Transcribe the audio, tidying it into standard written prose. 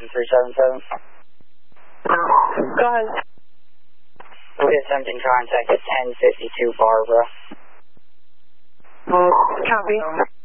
7377. Go ahead. We attempting contact at 1052 Barbara. Copy.